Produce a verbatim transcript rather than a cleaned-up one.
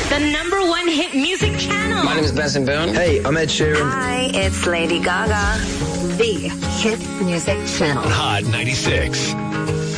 the number one hit music channel. My name is Benson Boone. Hey, I'm Ed Sheeran. Hi, it's Lady Gaga. The Hit Music Channel. Hot ninety-six.